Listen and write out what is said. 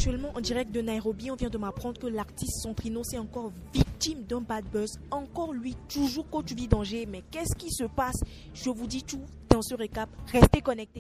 actuellement en direct de Nairobi. On vient de m'apprendre que l'artiste Centrino est encore victime d'un bad buzz. Encore lui, toujours coach vie danger. Mais qu'est-ce qui se passe? Je vous dis tout dans ce récap. Restez connectés.